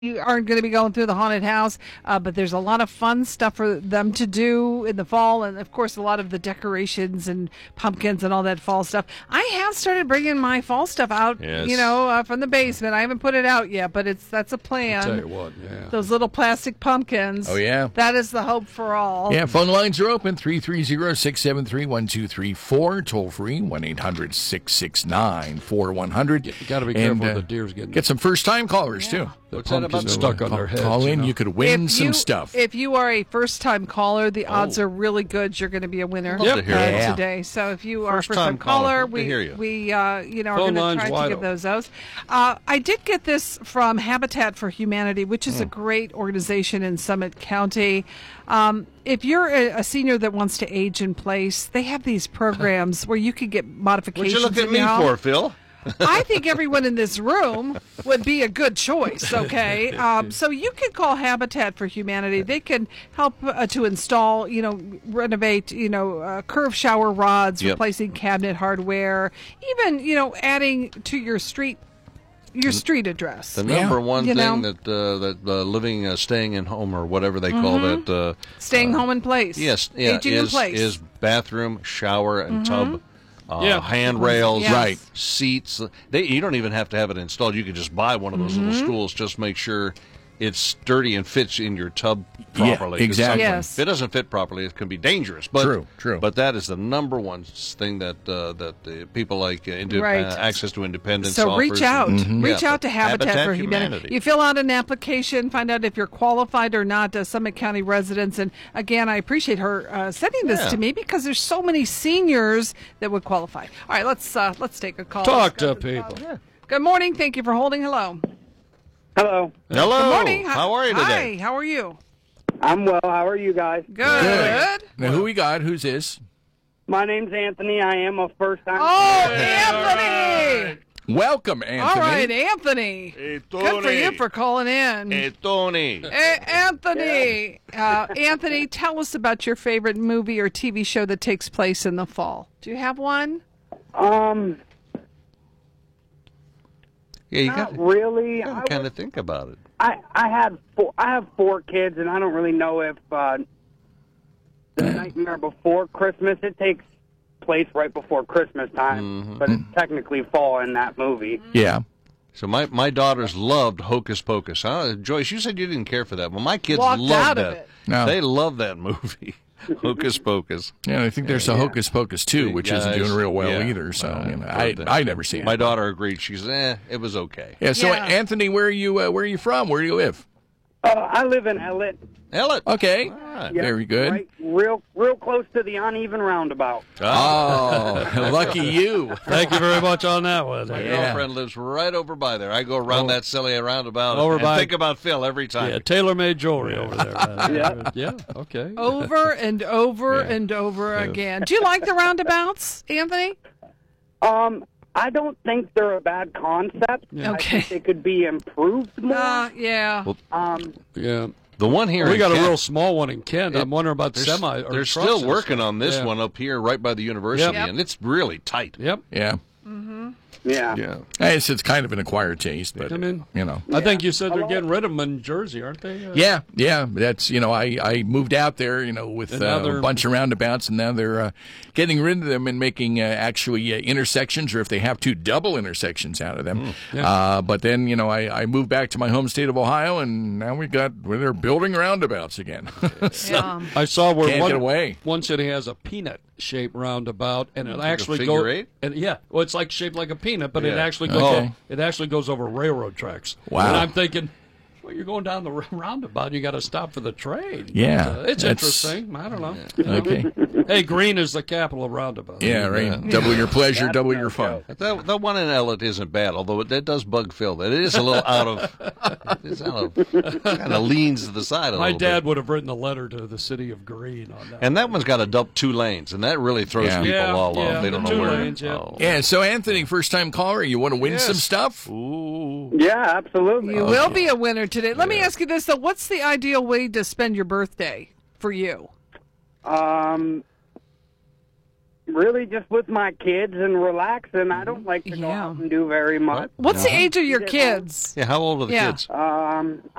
You aren't going to be going through the haunted house, but there's a lot of fun stuff for them to do in the fall, and of course a lot of the decorations and pumpkins and all that fall stuff. I have started bringing my fall stuff out, from the basement. I haven't put it out yet, but that's a plan. I'll tell you what, yeah. Those little plastic pumpkins. Oh, yeah. That is the hope for all. Yeah, phone lines are open, 330-673-1234, toll free, 1-800-669-4100. You got to be careful with the deer's getting. Get some first-time callers, too. What's that about stuck on their heads? Call in, you could win some stuff. If you are a first-time caller, the odds are really good you're going to be a winner today. So if you are a first-time caller, we are going to try to give those. I did get this from Habitat for Humanity, which is a great organization in Summit County. If you're a senior that wants to age in place, they have these programs where you can get modifications. What you looking at me for, Phil? I think everyone in this room would be a good choice, okay? So you can call Habitat for Humanity. They can help to install, renovate, curved shower rods, replacing cabinet hardware, even, adding to your street address. The number one thing that staying in home or whatever they call that. Staying home in place. Yes, aging in place. Is bathroom, shower, and tub. Handrails, right? Seats. You don't even have to have it installed. You can just buy one of those little stools. Just make sure it's sturdy and fits in your tub properly. Yeah, exactly. Yes. If it doesn't fit properly, it can be dangerous. But, True. But that is the number one thing that the people like Access to Independence. So offers. reach out. Reach out to Habitat for Humanity. You fill out an application, find out if you're qualified or not as Summit County residents. And again, I appreciate her sending this to me because there's so many seniors that would qualify. All right, let's take a call. Talk to people. Good morning. Thank you for holding. Hello. Hello. Hello. Good morning. How are you today? Hi. How are you? I'm well. How are you guys? Good. Now, who we got? Who's this? My name's Anthony. I am a first-time. Oh, Anthony! Welcome, Anthony. All right, Anthony. Hey, Tony. Good for you for calling in. Hey, Tony. Hey, Anthony. Anthony, tell us about your favorite movie or TV show that takes place in the fall. Do you have one? Yeah, you Not really. got to kind of think about it. I have four kids, and I don't really know if The Nightmare Before Christmas. It takes place right before Christmas time, but it's technically fall in that movie. Yeah. So my daughters loved Hocus Pocus. Joyce, you said you didn't care for that. Well, my kids Walked loved out that. of it. No. They love that movie, Hocus Pocus. Yeah, I think there's a Hocus Pocus 2, which isn't doing real well either. So I never seen it. My daughter agreed. She said, it was okay. Yeah. So Anthony, where are you from? Where do you live? I live in Ellett. Ellett. Okay. Right. Yeah, Very good. Right, real close to the uneven roundabout. Oh, lucky you. Thank you very much on that one. My girlfriend lives right over by there. I go around that silly roundabout and think about Phil every time. Yeah, tailor-made jewelry over there. Yeah, okay. Over and over and over again. Do you like the roundabouts, Anthony? I don't think they're a bad concept. Okay. I think they could be improved more. Yeah. Yeah. The one here We in got Kent, a real small one in Kent. I'm wondering about semi. They're still working on this one up here right by the university, and it's really tight. Yep. Yeah. Yeah. It's kind of an acquired taste, but I think you said they're getting rid of them in Jersey, aren't they? Yeah. That's I moved out there, with a bunch of roundabouts, and now they're getting rid of them and making actually intersections, or if they have to, double intersections out of them. But then I moved back to my home state of Ohio, and now they're building roundabouts again. So I saw where can't get away. One city has a peanut-shaped roundabout, and it actually figure eight? And well, it's like shaped like a peanut, but it actually goes. Okay. It actually goes over railroad tracks. Wow! And I'm thinking, well, you're going down the roundabout, you got to stop for the train. Yeah, but, it's interesting. I don't know. Okay. Hey, Green is the capital of roundabout. Yeah, right. Double your pleasure, double your fun. That one in Ellett isn't bad, although that does bug Phil. That it is a little kind of leans to the side a My little dad bit. would have written a letter to the city of Green on that. And that one's got a 2 lanes, and that really throws people all off. They don't know 2 where. lanes, Yeah, so Anthony, first-time caller, you want to win some stuff? Ooh. Yeah, absolutely. You will be a winner today. Let me ask you this, though. What's the ideal way to spend your birthday for you? really just with my kids and relax, and I don't like to go out and do very much. What's the age of your kids? Yeah, how old are the kids?